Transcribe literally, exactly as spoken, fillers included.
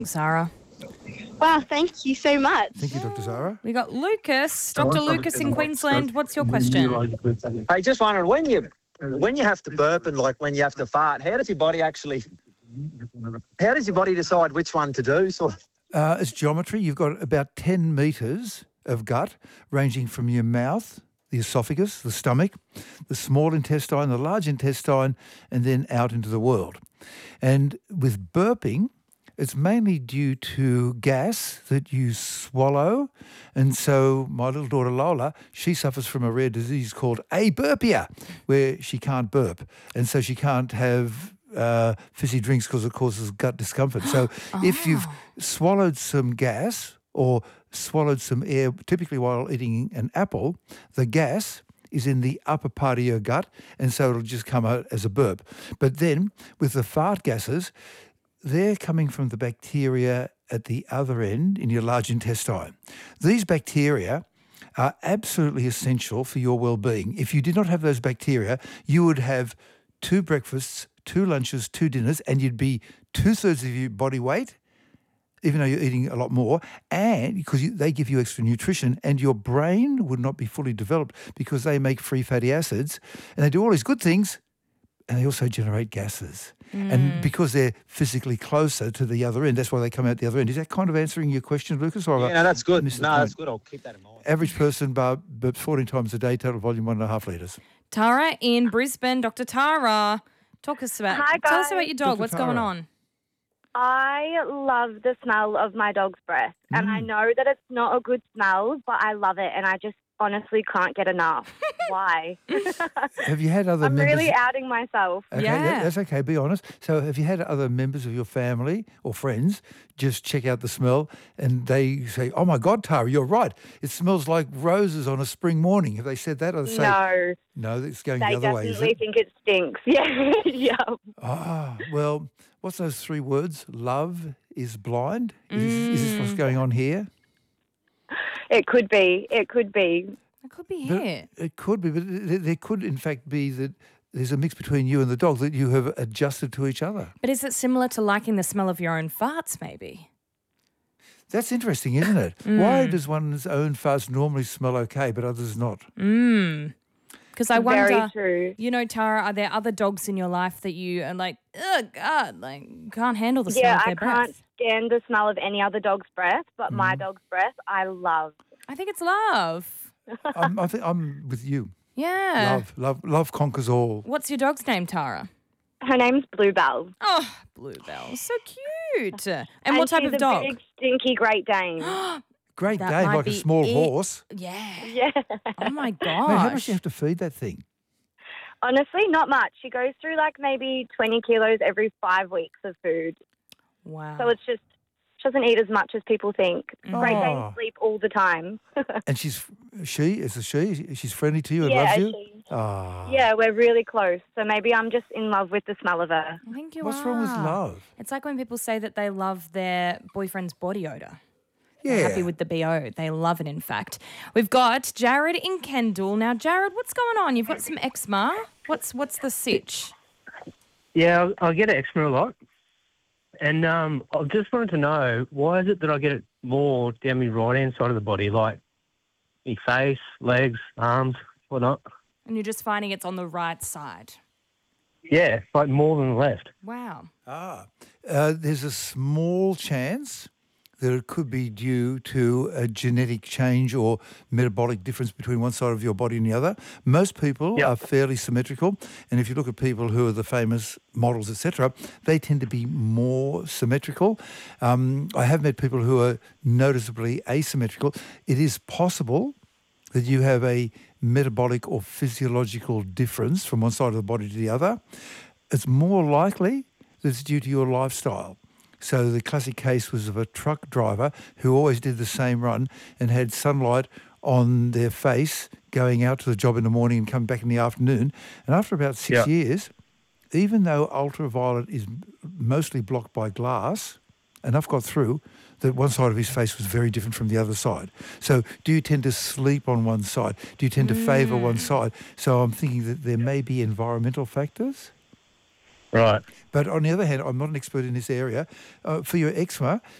Zara. Wow, thank you so much. Thank you, Doctor Zara. We got Lucas. Doctor Lucas in Queensland. What's your question? I just wondered, when you when you have to burp and like when you have to fart, how does your body actually? How does your body decide which one to do? Sort of. Uh, it's geometry. You've got about ten metres of gut, ranging from your mouth, the esophagus, the stomach, the small intestine, the large intestine, and then out into the world. And with burping, it's mainly due to gas that you swallow. And so my little daughter Lola, she suffers from a rare disease called aburpia, where she can't burp. And so she can't have uh, fizzy drinks because it causes gut discomfort. So oh. if you've swallowed some gas or swallowed some air, typically while eating an apple, the gas is in the upper part of your gut, and so it'll just come out as a burp. But then, with the fart gases, they're coming from the bacteria at the other end in your large intestine. These bacteria are absolutely essential for your well-being. If you did not have those bacteria, you would have two breakfasts, two lunches, two dinners, and you'd be two-thirds of your body weight, even though you're eating a lot more, and because you, they give you extra nutrition, and your brain would not be fully developed because they make free fatty acids, and they do all these good things, and they also generate gases. Mm. And because they're physically closer to the other end, that's why they come out the other end. Is that kind of answering your question, Lucas? Or yeah, no, that's good. No, that's good. I'll keep that in mind. Average person burps fourteen times a day, total volume one and a half litres. Tara in Brisbane. Doctor Tara, talk us about. Hi, guys. Tell us about your dog. Doctor What's Tara. going on? I love the smell of my dog's breath. Mm. And I know that it's not a good smell, but I love it. And I just honestly can't get enough. Why? Have you had other I'm members? really outing myself. Okay, Yeah. that, that's okay, be honest. So have you had other members of your family or friends just check out the smell and they say, oh my God, Tara, you're right. It smells like roses on a spring morning. Have they said that? Or they say, no. No, it's going They the other way, is definitely it? think it stinks. Yeah. yeah. Ah, well, what's those three words? Love is blind? Is, mm. is this what's going on here? It could be. It could be. It could be But here. it could be, but there could in fact be that there's a mix between you and the dog that you have adjusted to each other. But is it similar to liking the smell of your own farts, maybe? That's interesting, isn't it? Mm. Why does one's own farts normally smell okay, but others not? Mm. Because I wonder, Very true. you know, Tara, are there other dogs in your life that you are like, oh, God, like, can't handle the smell yeah, of their I breath? can't stand the smell of any other dog's breath, but mm. my dog's breath I love. I think it's love. I'm, I think I'm with you. Yeah. Love, love, love conquers all. What's your dog's name, Tara? Her name's Bluebell. Oh, Bluebell, so cute. And, and what type she's of dog? a big, stinky Great Dane. Great That Dane, might like a be small it. horse. Yeah. Yeah. Oh, my Man, how much gosh. do you have to feed that thing? Honestly, not much. She goes through like maybe twenty kilos every five weeks of food. Wow. So it's just, she doesn't eat as much as people think. Oh. Great Danes sleep all the time. And she's, she, is a she? She's friendly to you and yeah, loves you? she, Ah. yeah, we're really close. So maybe I'm just in love with the smell of her. I think you What's are. wrong with love? It's like when people say that they love their boyfriend's body odour. Yeah. They're happy with the B O. They love it, in fact. We've got Jared in Kendall. Now, Jared, what's going on? You've got some eczema. What's what's the sitch? Yeah, I, I get eczema a lot. And um, I just wanted to know, why is it that I get it more down my right-hand side of the body, like my face, legs, arms, whatnot? And you're just finding it's on the right side. Yeah, like more than the left. Wow. Ah. Uh, there's a small chance that it could be due to a genetic change or metabolic difference between one side of your body and the other. Most people Yep. are fairly symmetrical, and if you look at people who are the famous models, et cetera, they tend to be more symmetrical. Um, I have met people who are noticeably asymmetrical. It is possible that you have a metabolic or physiological difference from one side of the body to the other. It's more likely that it's due to your lifestyle. So the classic case was of a truck driver who always did the same run and had sunlight on their face going out to the job in the morning and coming back in the afternoon. And after about six Yeah. years, even though ultraviolet is mostly blocked by glass, enough got through that one side of his face was very different from the other side. So do you tend to sleep on one side? Do you tend to favour one side? So I'm thinking that there may be environmental factors. Right. But on the other hand, I'm not an expert in this area. Uh, for your eczema,